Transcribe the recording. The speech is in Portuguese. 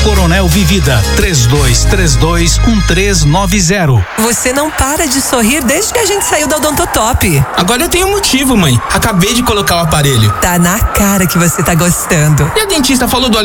Coronel Vivida, 3232-1390. Você não para de sorrir desde que a gente saiu da Odontotop. Agora eu tenho motivo, mãe. Acabei de colocar o aparelho. Tá na cara que você tá gostando. E a dentista falou do